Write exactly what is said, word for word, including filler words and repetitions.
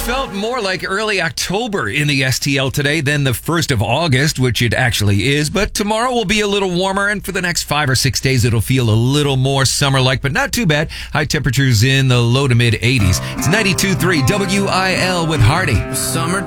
felt more like early October in the S T L today than the first of August, which it actually is. But tomorrow will be a little warmer, and for the next five or six days, it'll feel a little more summer-like, but not too bad. High temperatures in the low to mid eighties. It's ninety-two point three W I L with Hardy. Summer